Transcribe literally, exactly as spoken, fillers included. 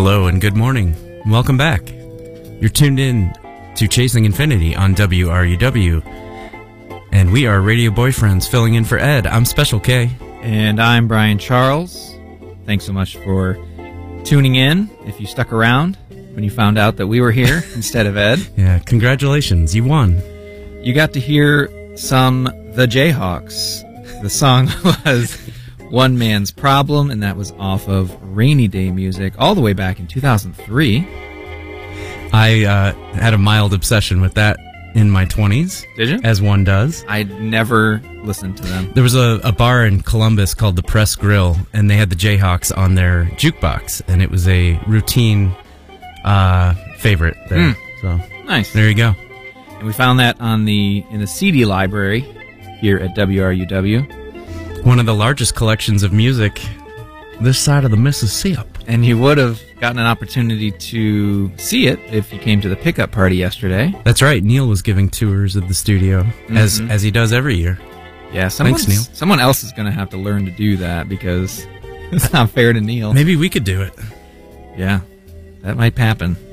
Hello and good morning. Welcome back. You're tuned in to Chasing Infinity on W R U W. And we are Radio Boyfriends filling in for Ed. I'm Special K. And I'm Brian Charles. Thanks so much for tuning in. If you stuck around when you found out that we were here instead of Ed. Yeah, congratulations. You won. You got to hear some The Jayhawks. The song was One Man's Problem, and that was off of Rainy Day Music all the way back in two thousand three. I uh, had a mild obsession with that in my twenties. Did you? As one does. I never listened to them. There was a, a bar in Columbus called the Press Grill, and they had the Jayhawks on their jukebox, and it was a routine uh, favorite there. Mm. So nice. There you go. And we found that on the in the C D library here at W R U W. One of the largest collections of music this side of the Mississippi. And you would have gotten an opportunity to see it if you came to the pickup party yesterday. That's right. Neil was giving tours of the studio, mm-hmm. as as he does every year. Yeah, thanks, Neil. Someone else is going to have to learn to do that because it's not fair to Neil. Maybe we could do it. Yeah, that might happen.